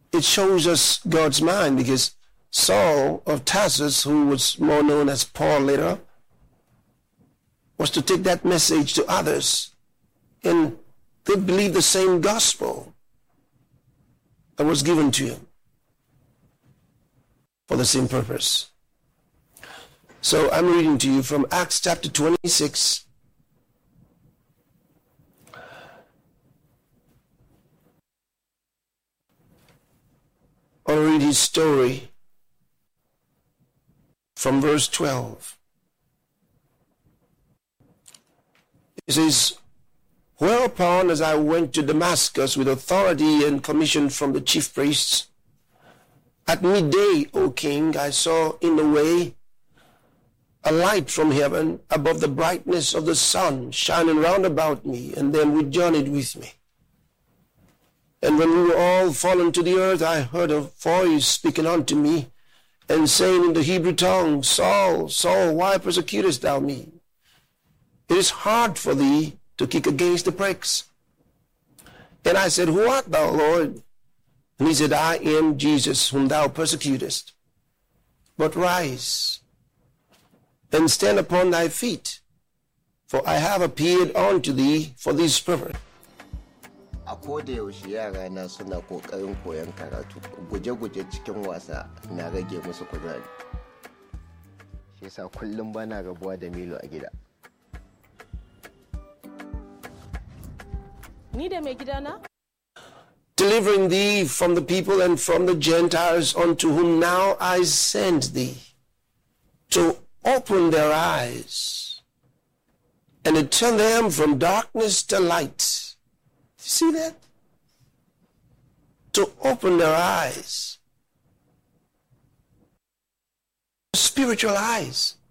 it shows us God's mind, because Saul of Tarsus, who was more known as Paul later, was to take that message to others, and they believed the same gospel that was given to him for the same purpose. So I'm reading to you from Acts chapter 26. I'll read his story from verse 12. It says, "Whereupon, as I went to Damascus with authority and commission from the chief priests, at midday, O king, I saw in the way a light from heaven above the brightness of the sun shining round about me and them which journeyed with me. And when we were all fallen to the earth, I heard a voice speaking unto me, and saying in the Hebrew tongue, Saul, Saul, why persecutest thou me? It is hard for thee to kick against the pricks. And I said, Who art thou, Lord? And he said, I am Jesus, whom thou persecutest. But rise, and stand upon thy feet, for I have appeared unto thee for this purpose." A koda yaushe yara na suna kokarin koyon karatu, guje-guje cikin wasa na rage musu kuzari. Shi yasa kullum bana rabuwa da Milo a gida. Ni da mai gidana? "Delivering thee from the people and from the Gentiles, unto whom now I send thee, to open their eyes, and to turn them from darkness to light." You see that? To open their eyes. Spiritual eyes.